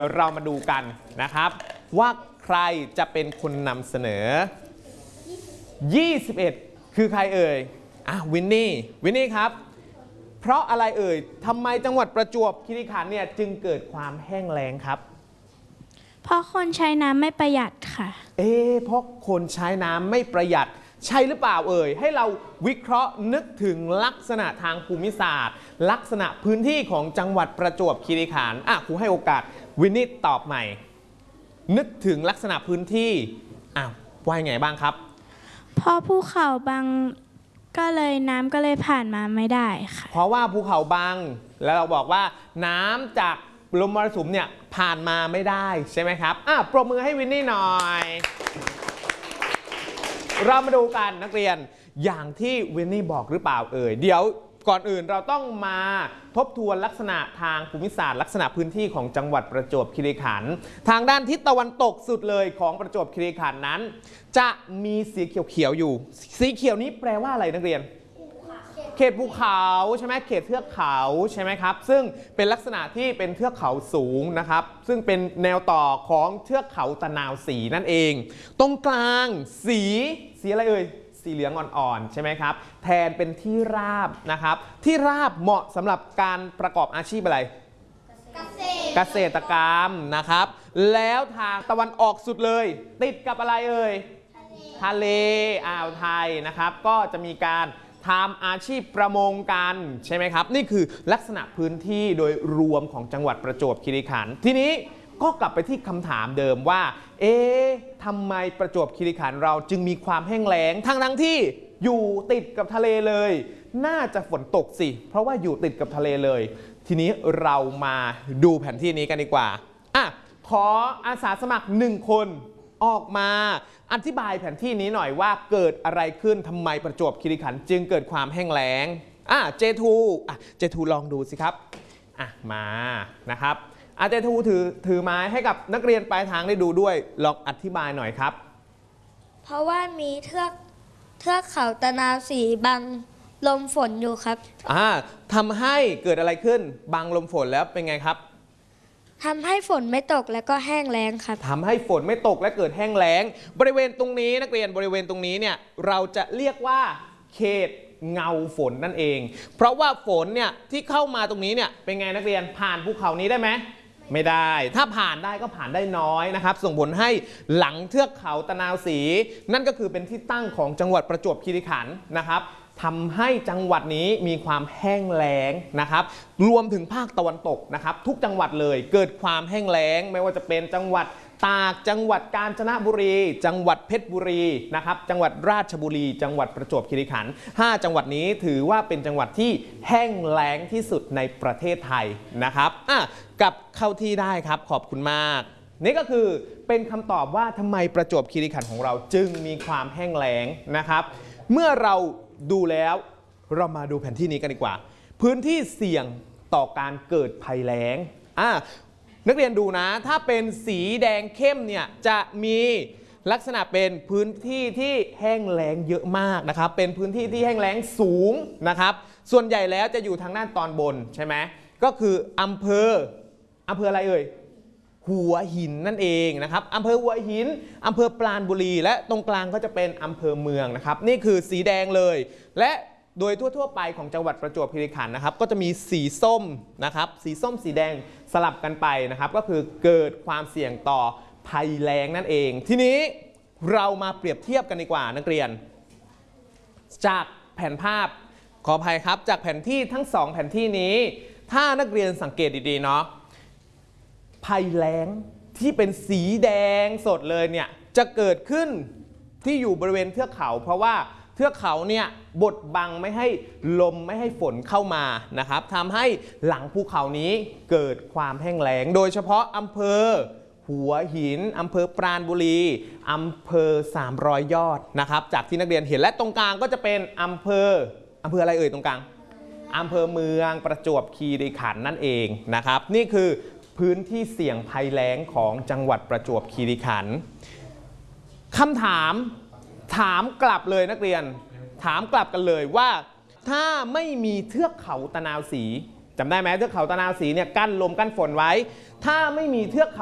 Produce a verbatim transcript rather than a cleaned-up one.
เรามาดูกันนะครับว่าใครจะเป็นคนนำเสนอยี่สิบเอ็ดคือใครเอ่ยอ่ะวินนี่วินนี่ครับเพราะอะไรเอ่ยทำไมจังหวัดประจวบคีรีขันธ์เนี่ยจึงเกิดความแห้งแล้งครับเพราะคนใช้น้ำไม่ประหยัดค่ะเอ๊ะเพราะคนใช้น้ำไม่ประหยัดใช่หรือเปล่าเอ่ยให้เราวิเคราะห์นึกถึงลักษณะทางภูมิศาสตร์ลักษณะพื้นที่ของจังหวัดประจวบคีรีขันธ์อ่ะครูให้โอกาสวินนี่ตอบใหม่นึกถึงลักษณะพื้นที่อ้าวว่าไงบ้างครับเพราะภูเขาบางก็เลยน้ำก็เลยผ่านมาไม่ได้ค่ะเพราะว่าภูเขาบางแล้วเราบอกว่าน้ำจากลมมรสุมเนี่ยผ่านมาไม่ได้ใช่ไหมครับอ่ะปรบมือให้วินนี่หน่อยเรามาดูกันนักเรียนอย่างที่วินนี่บอกหรือเปล่าเอ่ยเดี๋ยวก่อนอื่นเราต้องมาทบทวนลักษณะทางภูมิศาสตร์ลักษณะพื้นที่ของจังหวัดประจวบคีรีขันธ์ทางด้านทิศตะวันตกสุดเลยของประจวบคีรีขันธ์นั้นจะมีสีเขียวๆอยู่สีเขียวนี้แปลว่าอะไรนักเรียนเขตภูเขาใช่ไหมเขตเทือกเขาใช่ไหมครับซึ่งเป็นลักษณะที่เป็นเทือกเขาสูงนะครับซึ่งเป็นแนวต่อของเทือกเขาตะนาวศรีนั่นเองตรงกลางสีสีอะไรเอ่ยสีเหลืองอ่อนๆใช่ไหมครับแทนเป็นที่ราบนะครับที่ราบเหมาะสำหรับการประกอบอาชีพอะไรเกษตรเกษตรกรรมนะครับแล้วทางตะวันออกสุดเลยติดกับอะไรเอ่ยทะเลอ่าวไทยนะครับก็จะมีการทำอาชีพประมงกันใช่ไหมครับนี่คือลักษณะพื้นที่โดยรวมของจังหวัดประจวบคีรีขันธ์ทีนี้ก็กลับไปที่คำถามเดิมว่าเอ๊ะทำไมประจวบคีรีขันธ์เราจึงมีความแห้งแล้งทั้งทั้งที่อยู่ติดกับทะเลเลยน่าจะฝนตกสิเพราะว่าอยู่ติดกับทะเลเลยทีนี้เรามาดูแผนที่นี้กันดีกว่าอ่ะขออาสาสมัครหนึ่งคนออกมาอธิบายแผนที่นี้หน่อยว่าเกิดอะไรขึ้นทำไมประจวบคีรีขันธ์จึงเกิดความแห้งแล้งอ่ะเจทูอ่ะเจทูลองดูสิครับอ่ะมานะครับอาเจทูถือถือไม้ให้กับนักเรียนปลายทางได้ดูด้วยลองอธิบายหน่อยครับเพราะว่ามีเทือกเทือกเขาตะนาวศรีบังลมฝนอยู่ครับอ่าทำให้เกิดอะไรขึ้นบังลมฝนแล้วเป็นไงครับทำให้ฝนไม่ตกและก็แห้งแล้งครับทำให้ฝนไม่ตกและเกิดแห้งแล้งบริเวณตรงนี้นักเรียนบริเวณตรงนี้เนี่ยเราจะเรียกว่าเขตเงาฝนนั่นเองเพราะว่าฝนเนี่ยที่เข้ามาตรงนี้เนี่ยเป็นไงนักเรียนผ่านภูเขานี้ได้ไหมไม่ได้ถ้าผ่านได้ก็ผ่านได้น้อยนะครับส่งผลให้หลังเทือกเขาตะนาวศรีนั่นก็คือเป็นที่ตั้งของจังหวัดประจวบคีรีขันธ์นะครับทำให้จังหวัดนี้มีความแห้งแล้งนะครับรวมถึงภาคตะวันตกนะครับทุกจังหวัดเลยเกิดความแห้งแล้งไม่ว่าจะเป็นจังหวัดตากจังหวัดกาญจนบุรีจังหวัดเพชรบุรีนะครับจังหวัดราชบุรีจังหวัดประจวบคีรีขันธ์ห้าจังหวัดนี้ถือว่าเป็นจังหวัดที่แห้งแล้งที่สุดในประเทศไทยนะครับอ่ะกลับเข้าที่ได้ครับขอบคุณมากนี่ก็คือเป็นคำตอบว่าทำไมประจวบคีรีขันธ์ของเราจึงมีความแห้งแล้งนะครับเมื่อเราดูแล้วเรามาดูแผนที่นี้กันดีกว่าพื้นที่เสี่ยงต่อการเกิดภัยแล้งอ่ะนักเรียนดูนะถ้าเป็นสีแดงเข้มเนี่ยจะมีลักษณะเป็นพื้นที่ที่แห้งแล้งเยอะมากนะครับเป็นพื้นที่ที่แห้งแล้งสูงนะครับส่วนใหญ่แล้วจะอยู่ทางด้านตอนบนใช่ไหมก็คืออำเภออำเภออะไรเอ่ยหัวหินนั่นเองนะครับอำเภอหัวหินอำเภอปราณบุรีและตรงกลางก็จะเป็นอำเภอเมืองนะครับนี่คือสีแดงเลยและโดยทั่วๆไปของจังหวัดประจวบคีรีขันธ์นะครับก็จะมีสีส้มนะครับสีส้มสีแดงสลับกันไปนะครับก็คือเกิดความเสี่ยงต่อภัยแล้งนั่นเองทีนี้เรามาเปรียบเทียบกันดีกว่านักเรียนจากแผนภาพขออภัยครับจากแผนที่ทั้งสองแผนที่นี้ถ้านักเรียนสังเกตดีๆเนาะภัยแล้งที่เป็นสีแดงสดเลยเนี่ยจะเกิดขึ้นที่อยู่บริเวณเทือกเขาเพราะว่าเทือกเขาเนี่ยบดบังไม่ให้ลมไม่ให้ฝนเข้ามานะครับทำให้หลังภูเขานี้เกิดความแห้งแล้งโดยเฉพาะอำเภอหัวหินอำเภอปราณบุรีอำเภอสามร้อยยอดนะครับจากที่นักเรียนเห็นและตรงกลางก็จะเป็นอำเภออำเภออะไรเอ่ยตรงกลางอำเภอเมืองประจวบคีรีขันธ์นั่นเองนะครับนี่คือพื้นที่เสี่ยงภัยแล้งของจังหวัดประจวบคีรีขันธ์คำถามถามกลับเลยนักเรียนถามกลับกันเลยว่าถ้าไม่มีเทือกเขาตะนาวศรีจำได้ไหมเทือกเขาตะนาวศรีเนี่ยกั้นลมกั้นฝนไว้ ถ้าไม่มีเทือกเขา